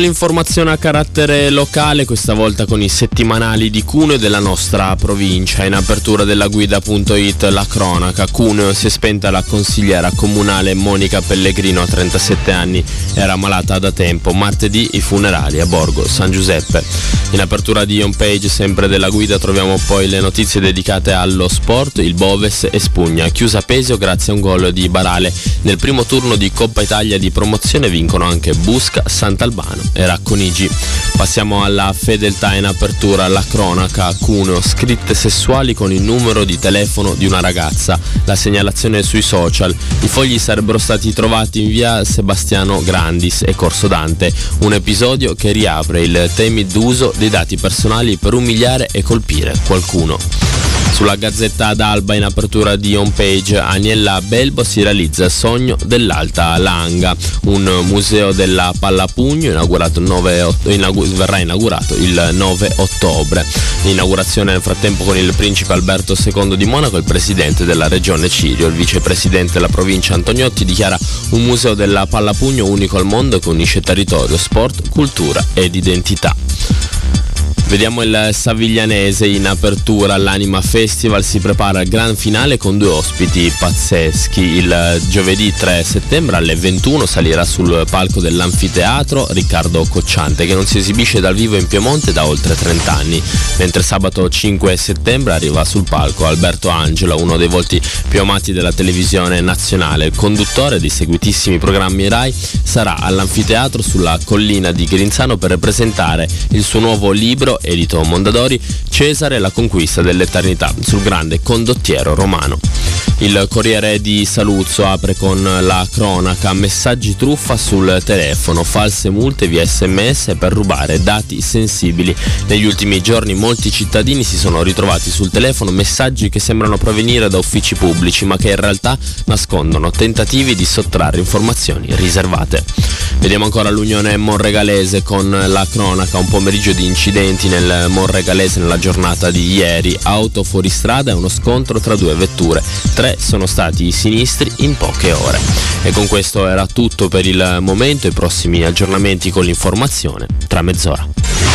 L'informazione a carattere locale, questa volta con i settimanali di Cuneo e della nostra provincia. In apertura della guida.it la cronaca. Cuneo si è spenta la consigliera comunale Monica Pellegrino a 37 anni, era malata da tempo. Martedì i funerali a Borgo San Giuseppe. In apertura di homepage sempre della guida troviamo poi le notizie dedicate allo sport. Il Boves espugna, chiusa a Pesio grazie a un gol di Barale. Nel primo turno di Coppa Italia di promozione vincono anche Busca, Sant'Albano e Racconigi. Passiamo alla fedeltà in apertura, la cronaca. Cuneo, scritte sessuali con il numero di telefono di una ragazza, la segnalazione sui social. I fogli sarebbero stati trovati in via Sebastiano Grandis e Corso Dante, un episodio che riapre il tema d'uso dei dati personali per umiliare e colpire qualcuno. Sulla Gazzetta d'Alba in apertura di homepage, Aniella Belbo si realizza il sogno dell'Alta Langa, un museo della pallapugno verrà inaugurato il 9 ottobre. L'inaugurazione nel frattempo con il principe Alberto II di Monaco e il presidente della regione Cirio. Il vicepresidente della provincia Antoniotti dichiara un museo della pallapugno unico al mondo che unisce territorio, sport, cultura ed identità. Vediamo il Saviglianese in apertura, all'Anima Festival si prepara il gran finale con due ospiti pazzeschi. Il giovedì 3 settembre alle 21 salirà sul palco dell'anfiteatro Riccardo Cocciante, che non si esibisce dal vivo in Piemonte da oltre 30 anni, mentre sabato 5 settembre arriva sul palco Alberto Angela, uno dei volti più amati della televisione nazionale. Il conduttore di seguitissimi programmi Rai sarà all'anfiteatro sulla collina di Grinzano per presentare il suo nuovo libro edito Mondadori, Cesare, la conquista dell'eternità, sul grande condottiero romano. Il Corriere di Saluzzo apre con la cronaca, messaggi truffa sul telefono, false multe via SMS per rubare dati sensibili. Negli ultimi giorni molti cittadini si sono ritrovati sul telefono messaggi che sembrano provenire da uffici pubblici ma che in realtà nascondono tentativi di sottrarre informazioni riservate. Vediamo ancora l'Unione Monregalese con la cronaca, un pomeriggio di incidenti nel Monregalese nella giornata di ieri, auto fuori strada e uno scontro tra due vetture. 3 sono stati i sinistri in poche ore. E con questo era tutto per il momento, i prossimi aggiornamenti con l'informazione tra mezz'ora.